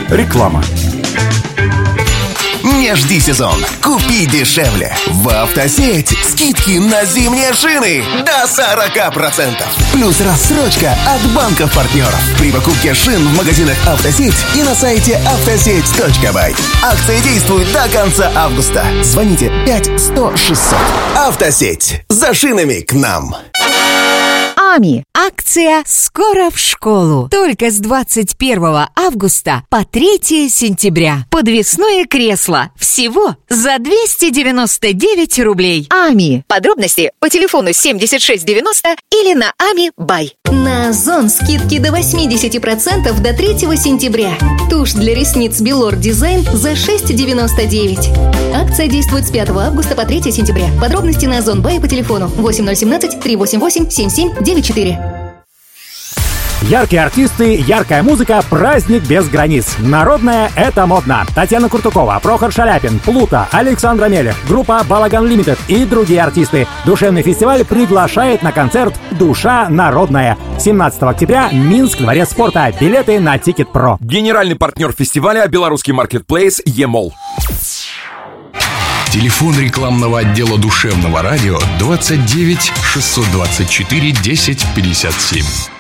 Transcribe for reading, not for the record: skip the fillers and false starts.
Реклама. Не жди сезон. Купи дешевле. В «Автосеть» скидки на зимние шины до 40%. Плюс рассрочка от банков-партнеров при покупке шин в магазинах «Автосеть» и на сайте автосеть.бай. Акция действует до конца августа. Звоните 5-100-600. «Автосеть». За шинами к нам. АМИ. Акция «Скоро в школу». Только с 21 августа по 3 сентября. Подвесное кресло. Всего за 299 рублей. АМИ. Подробности по телефону 7690 или на АМИ.бай. На Озон скидки до 80% до 3 сентября. Тушь для ресниц Белор Дизайн за 6,99. Акция действует с 5 августа по 3 сентября. Подробности на Озон.бай по телефону 8017 388 7794. Яркие артисты, яркая музыка, праздник без границ. Народная — это модно. Татьяна Куртукова, Прохор Шаляпин, Плута, Александра Мелех, группа «Балаган Лимитед» и другие артисты. Душевный фестиваль приглашает на концерт «Душа народная». 17 октября, Минск, Дворец спорта. Билеты на Тикет.Про. Генеральный партнер фестиваля — белорусский маркетплейс «Емол». Телефон рекламного отдела душевного радио 29 624 10 57.